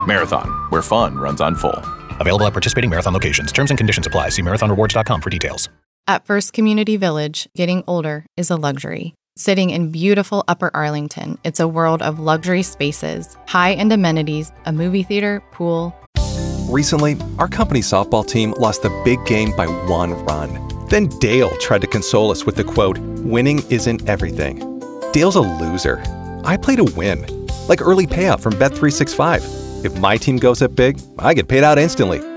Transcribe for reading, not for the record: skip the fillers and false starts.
Marathon, where fun runs on full. Available at participating Marathon locations. Terms and conditions apply. See marathonrewards.com for details. At First Community Village, getting older is a luxury. Sitting in beautiful Upper Arlington, it's a world of luxury spaces, high-end amenities, a movie theater, pool. Recently, our company softball team lost the big game by 1 run. Then Dale tried to console us with the quote, "Winning isn't everything." Dale's a loser. I play to win, like early payout from Bet365. If my team goes up big, I get paid out instantly.